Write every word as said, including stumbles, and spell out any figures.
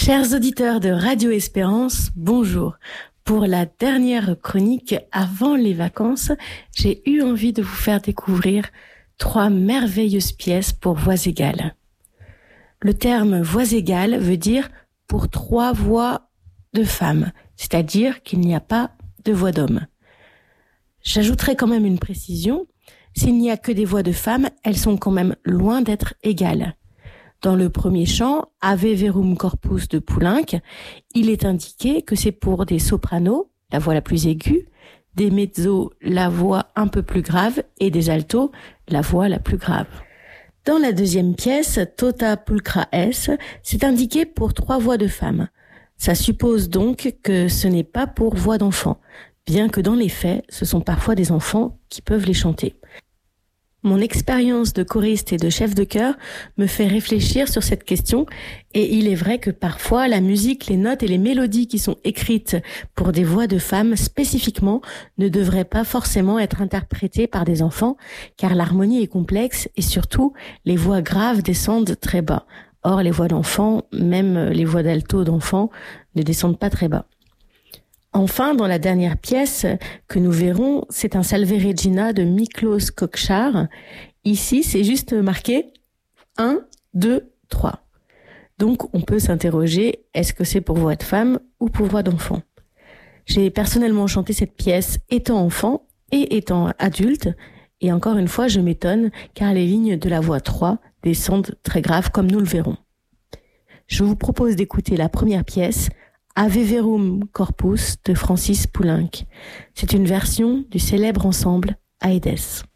Chers auditeurs de Radio Espérance, bonjour. Pour la dernière chronique avant les vacances, j'ai eu envie de vous faire découvrir trois merveilleuses pièces pour voix égales. Le terme voix égale veut dire pour trois voix de femmes, c'est-à-dire qu'il n'y a pas de voix d'homme. J'ajouterai quand même une précision, s'il n'y a que des voix de femmes, elles sont quand même loin d'être égales. Dans le premier chant, Ave Verum Corpus de Poulenc, il est indiqué que c'est pour des sopranos, la voix la plus aiguë, des mezzos, la voix un peu plus grave, et des altos, la voix la plus grave. Dans la deuxième pièce, Tota Pulchra es, c'est indiqué pour trois voix de femmes. Ça suppose donc que ce n'est pas pour voix d'enfants, bien que dans les faits, ce sont parfois des enfants qui peuvent les chanter. Mon expérience de choriste et de chef de chœur me fait réfléchir sur cette question et il est vrai que parfois la musique, les notes et les mélodies qui sont écrites pour des voix de femmes spécifiquement ne devraient pas forcément être interprétées par des enfants car l'harmonie est complexe et surtout les voix graves descendent très bas. Or les voix d'enfants, même les voix d'alto d'enfants, ne descendent pas très bas. Enfin, dans la dernière pièce que nous verrons, c'est un Salve Regina de Miklos Kokchar. Ici, c'est juste marqué un, deux, trois. Donc, on peut s'interroger, est-ce que c'est pour voix de femme ou pour voix d'enfant? J'ai personnellement chanté cette pièce étant enfant et étant adulte. Et encore une fois, je m'étonne car les lignes de la voix trois descendent très graves comme nous le verrons. Je vous propose d'écouter la première pièce, Ave Verum Corpus de Francis Poulenc. C'est une version du célèbre ensemble Aedes.